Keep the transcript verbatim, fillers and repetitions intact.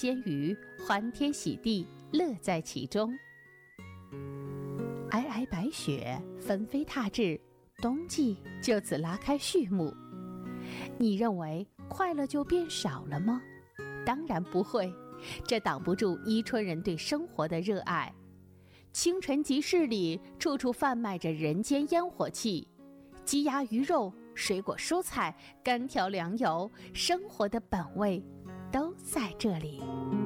鲜鱼，欢天喜地，乐在其中。皑皑白雪纷飞踏至，冬季就此拉开序幕。你认为快乐就变少了吗？当然不会，这挡不住伊春人对生活的热爱。清晨集市里处处贩卖着人间烟火气，鸡鸭鱼肉、水果蔬菜、干条粮油，生活的本味都在这里。